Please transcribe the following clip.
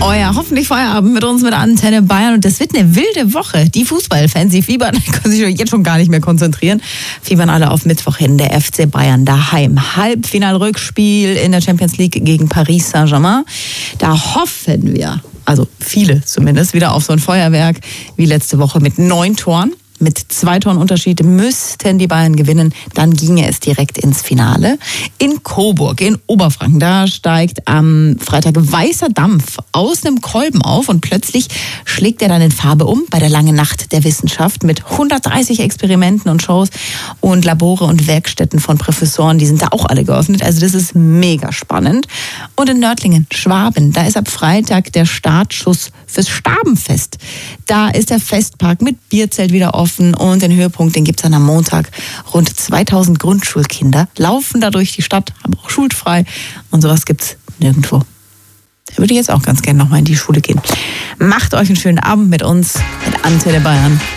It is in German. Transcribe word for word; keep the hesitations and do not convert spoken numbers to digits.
euer hoffentlich Feierabend mit uns mit Antenne Bayern. Und das wird eine wilde Woche. Die Fußballfans, die fiebern, können sich jetzt schon gar nicht mehr konzentrieren, fiebern alle auf Mittwoch hin. Der F C Bayern daheim. Halbfinal-Rückspiel in der Champions League gegen Paris Saint-Germain. Da hoffen wir, also viele zumindest, wieder auf so ein Feuerwerk wie letzte Woche mit neun Toren. Mit zwei Toren Unterschied müssten die Bayern gewinnen, dann ginge es direkt ins Finale. In Coburg, in Oberfranken, da steigt am Freitag weißer Dampf aus einem Kolben auf und plötzlich schlägt er dann in Farbe um bei der langen Nacht der Wissenschaft mit hundertdreißig Experimenten und Shows und Labore und Werkstätten von Professoren, die sind da auch alle geöffnet. Also das ist mega spannend. Und in Nördlingen, Schwaben, da ist ab Freitag der Startschuss fürs Stabenfest. Da ist der Festpark mit Bierzelt wieder offen. Und den Höhepunkt, den gibt es dann am Montag. Rund zweitausend Grundschulkinder laufen da durch die Stadt, haben auch schulfrei. Und sowas gibt es nirgendwo. Da würde ich jetzt auch ganz gerne nochmal in die Schule gehen. Macht euch einen schönen Abend mit uns, mit Antenne Bayern.